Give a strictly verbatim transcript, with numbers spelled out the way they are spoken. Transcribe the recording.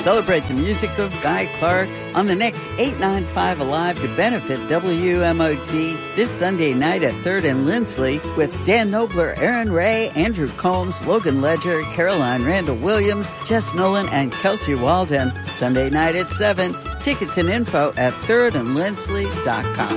celebrate the music of Guy Clark on the next eight ninety-five Alive to benefit W M O T this Sunday night at third and Lindsley with Dan Nobler, Aaron Ray, Andrew Combs, Logan Ledger, Caroline Randall Williams, Jess Nolan, and Kelsey Walden. Sunday night at seven. Tickets and info at third and lindsley dot com.